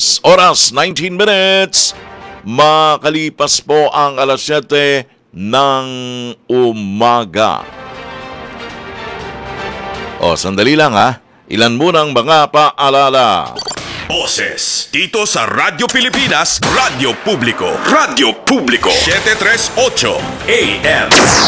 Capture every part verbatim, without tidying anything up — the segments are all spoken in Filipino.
minutes. Oras, nineteen minutes. Makalipas po ang alas siyete ng umaga. O, sandali lang ha. Ilan munang mga paalala. Boses dito sa Radyo Pilipinas, Radyo Publiko. Radyo Publiko seven thirty-eight A M.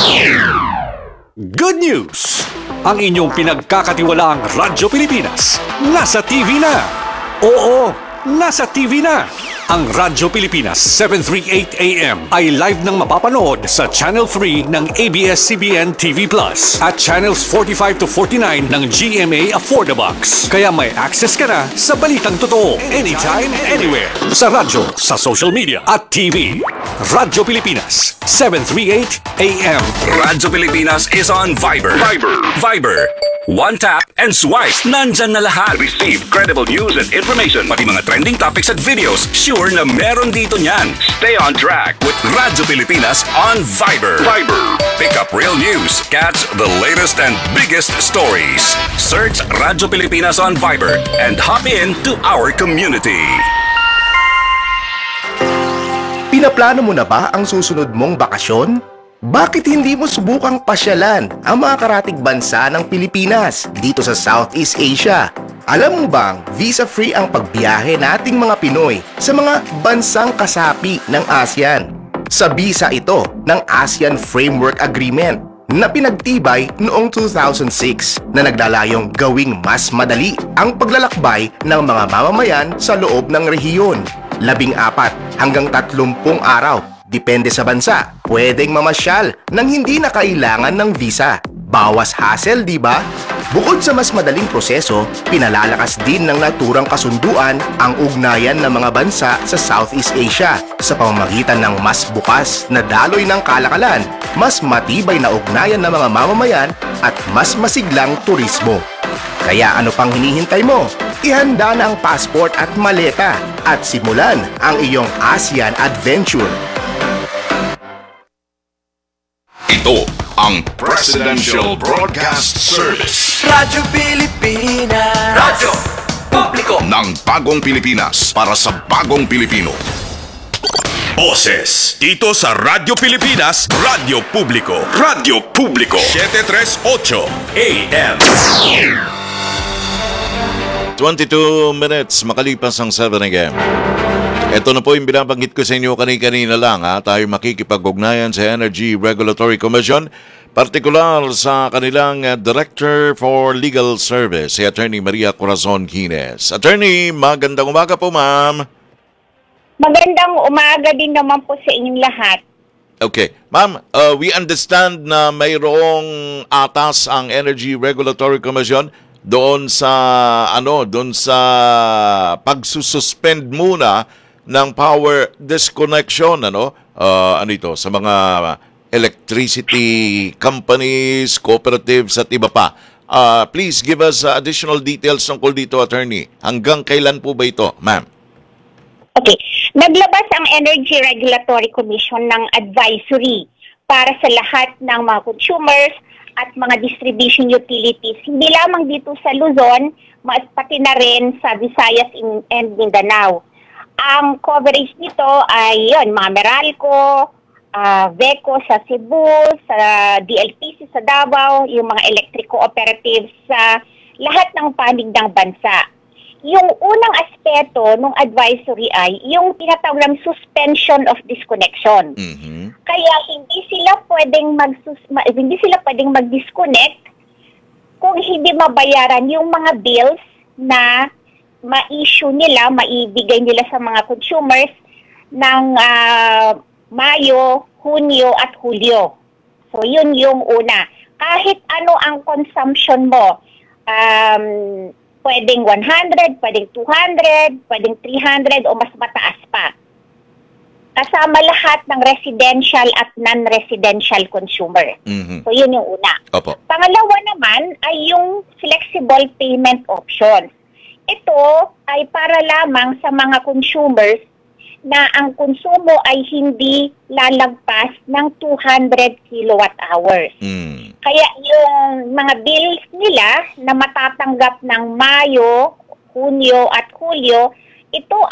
Good news! Ang inyong pinagkakatiwalaang Radyo Pilipinas nasa T V na. Oo, nasa T V na. Ang Radyo Pilipinas seven thirty-eight A M ay live nang mapapanood sa Channel three ng A B S C B N T V Plus at Channels forty-five to forty-nine ng G M A Affordabox. Kaya may access ka na sa balitang totoo anytime, anywhere. Sa radyo, sa social media at T V. Radyo Pilipinas seven thirty-eight A M. Radyo Pilipinas is on Viber. Viber. Viber. One tap and swipe. Nandyan na lahat. Receive credible news and information. Pati mga trending topics at videos. Sure na meron dito niyan. Stay on track with Radyo Pilipinas on Viber. Viber. Pick up real news. Catch the latest and biggest stories. Search Radyo Pilipinas on Viber and hop in to our community. Pinaplano mo na ba ang susunod mong bakasyon? Bakit hindi mo subukang pasyalan ang mga karatig bansa ng Pilipinas dito sa Southeast Asia? Alam mo bang visa-free ang pagbiyahe nating mga Pinoy sa mga bansang kasapi ng ASEAN? Sa bisa ito ng ASEAN Framework Agreement na pinagtibay noong two thousand six na naglalayong gawing mas madali ang paglalakbay ng mga mamamayan sa loob ng rehiyon. Labing apat hanggang tatlumpung araw, depende sa bansa, pwedeng mamasyal nang hindi na kailangan ng visa. Bawas hassle, di ba? Bukod sa mas madaling proseso, pinalalakas din ng naturang kasunduan ang ugnayan ng mga bansa sa Southeast Asia sa pamamagitan ng mas bukas na daloy ng kalakalan, mas matibay na ugnayan ng mga mamamayan at mas masiglang turismo. Kaya ano pang hinihintay mo? Ihanda na ang passport at maleta at simulan ang iyong ASEAN adventure. Ito ang Presidential Broadcast Service. Radyo Pilipinas. Radyo Publiko Ng bagong Pilipinas para sa bagong Pilipino. Boses dito sa Radyo Pilipinas, Radyo Publiko. Radyo Publiko seven thirty-eight A M. twenty-two minutes makalipas ang seven A M. Ito na po yung binabanggit ko sa inyo kanina lang. Ha? Tayo makikipag-ugnayan sa Energy Regulatory Commission, partikular sa kanilang uh, Director for Legal Service, si Attorney Maria Corazon Quines. Attorney, magandang umaga po, ma'am. Magandang umaga din naman po sa inyong lahat. Okay. Ma'am, uh, we understand na mayroong atas ang Energy Regulatory Commission doon sa ano, doon sa pagsususpend muna ng power disconnection, ano? Uh, ano ito, sa mga electricity companies, cooperatives at iba pa. Uh, please give us uh, additional details tungkol dito, attorney. Hanggang kailan po ba ito, ma'am? Okay. Naglabas ang Energy Regulatory Commission ng advisory para sa lahat ng mga consumers at mga distribution utilities, hindi lamang dito sa Luzon, pati na rin sa Visayas and Mindanao. Ang coverage nito ay yun, mga Meralco, uh, VECO sa Cebu, sa D L T C sa Davao, yung mga electric cooperatives sa lahat ng panig ng bansa. Yung unang aspeto ng advisory ay yung tinatawag na suspension of disconnection. Mm-hmm. Kaya hindi sila pwedeng mag hindi sila pwedeng mag-disconnect kung hindi mabayaran yung mga bills na ma-issue nila, maibigay nila sa mga consumers ng uh, Mayo, Hunyo at Hulyo. So yun yung una. Kahit ano ang consumption mo, um, pwedeng one hundred, pwedeng two hundred, pwedeng three hundred o mas mataas pa. Kasama lahat ng residential at non-residential consumer. Mm-hmm. So yun yung una. Opo. Pangalawa naman ay yung flexible payment options. Ito ay para lamang sa mga consumers na ang konsumo ay hindi lalagpas ng two hundred kilowatt hours. Mm. Kaya yung mga bills nila na matatanggap ng Mayo, Hunyo at Hulyo, ito